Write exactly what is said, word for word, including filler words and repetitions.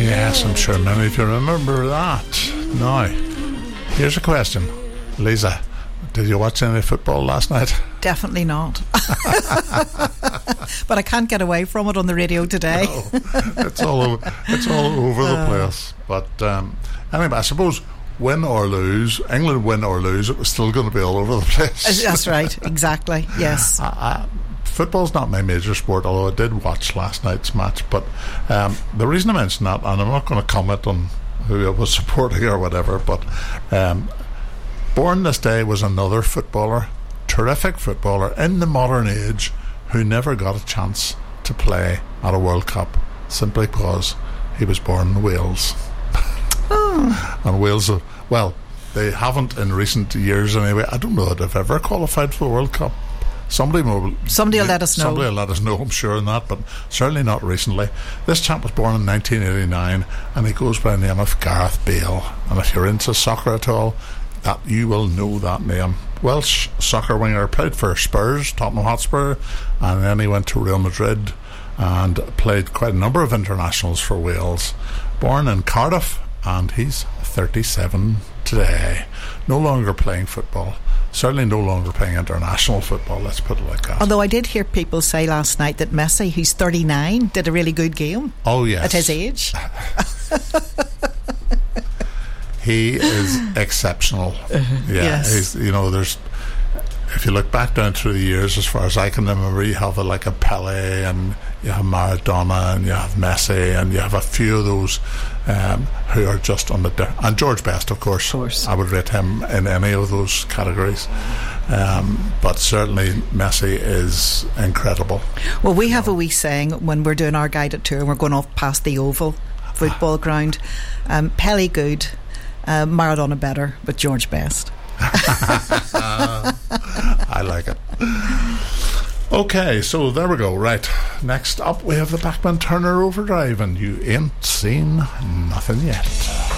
Yes, I'm sure many of you remember that. Now, here's a question. Lisa, did you watch any football last night? Definitely not. But I can't get away from it on the radio today. No, it's all over, it's all over the place. But um, anyway, I suppose win or lose, England win or lose, it was still going to be all over the place. That's right, exactly, yes. I, I, football's not my major sport, although I did watch last night's match. But um, the reason I mention that, and I'm not going to comment on who I was supporting or whatever, but um, born this day was another footballer, terrific footballer in the modern age, who never got a chance to play at a World Cup simply because he was born in Wales. Oh. And Wales, well, they haven't in recent years anyway. I don't know that they've ever qualified for the World Cup. Somebody will, somebody will let us know. Somebody will let us know, I'm sure, in that, but certainly not recently. This chap was born in nineteen eighty-nine, and he goes by the name of Gareth Bale. And if you're into soccer at all, that you will know that name. Welsh soccer winger, played for Spurs, Tottenham Hotspur, and then he went to Real Madrid and played quite a number of internationals for Wales. Born in Cardiff, and he's thirty-seven today. No longer playing football. Certainly no longer playing international football, let's put it like that. Although I did hear people say last night that Messi, who's thirty-nine, did a really good game. Oh, yes. At his age. He is exceptional. Uh-huh. Yeah, yes. He's, you know, there's, if you look back down through the years, as far as I can remember, you have a, like a Pele, and you have Maradona, and you have Messi, and you have a few of those um, who are just on the di- and George Best, of course. Of course. I would rate him in any of those categories. Um, but certainly Messi is incredible. Well, we have a wee saying when we're doing our guided tour and we're going off past the Oval football ground. Um, Pele good, uh, Maradona better, but George Best. I like it. Okay, so there we go. Right, next up we have the Bachman Turner Overdrive, and you ain't seen nothing yet.